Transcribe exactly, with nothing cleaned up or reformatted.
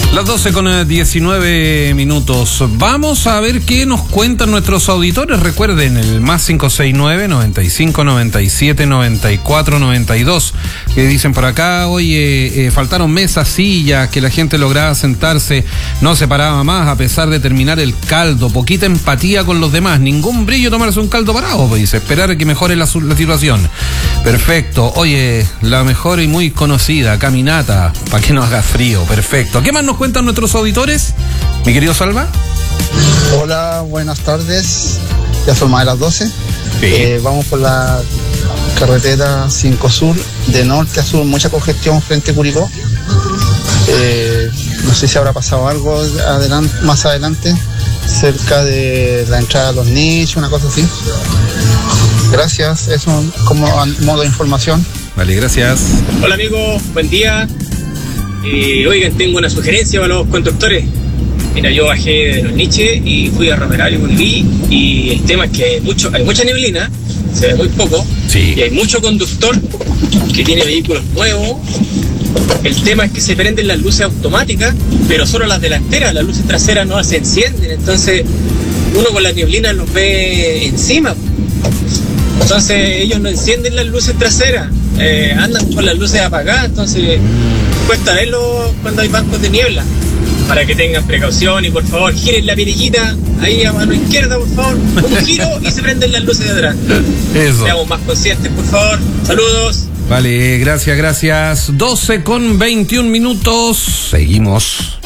Las doce con diecinueve minutos. Vamos a ver qué nos cuentan nuestros auditores. Recuerden el más cinco seis nueve, noventa y cinco, noventa y siete, noventa y cuatro, noventa y dos. Que dicen por acá, oye, eh, faltaron mesas, sillas, que la gente lograba sentarse, no se paraba más a pesar de terminar el caldo. Poquita empatía con los demás, ningún brillo tomarse un caldo parado, pues, dice, esperar a que mejore la, la situación. Perfecto. Oye, la mejor y muy conocida, caminata, para que no haga frío. Perfecto. ¿Qué más nos cuentan nuestros auditores, mi querido Salva? Hola, buenas tardes. Ya son más de las doce. Sí. Eh, vamos por la carretera cinco Sur, de norte a sur, mucha congestión frente a Curicó. Eh, no sé si habrá pasado algo adelante, más adelante, cerca de la entrada a los nichos, una cosa así. Gracias, eso como a modo de información. Vale, gracias. Hola amigos, buen día. Eh, oigan, tengo una sugerencia para los conductores. Mira, yo bajé de los niches y fui a Romerario con Lee, y el tema es que hay, mucho, hay mucha neblina, se ve muy poco, sí. Y hay mucho conductor que tiene vehículos nuevos. El tema es que se prenden las luces automáticas, pero solo las delanteras, las luces traseras no se encienden, entonces uno con la neblina los ve encima. Entonces ellos no encienden las luces traseras, eh, andan con las luces apagadas, entonces cuesta verlo cuando hay bancos de niebla. Para que tengan precaución y por favor giren la perillita ahí a mano izquierda, por favor, un giro y se prenden las luces de atrás. Eso. Seamos más conscientes, por favor. Saludos. Vale, gracias, gracias. doce con veintiún minutos. Seguimos.